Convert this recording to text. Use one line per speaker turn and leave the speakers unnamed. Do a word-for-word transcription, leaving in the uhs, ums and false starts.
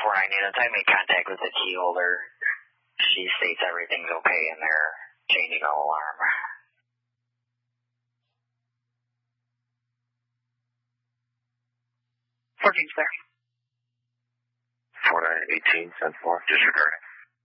four nine units. I made contact with the key holder. She states everything's okay and they're changing the alarm.
fourteen's clear.
four nine eighteen, send four, disregarding.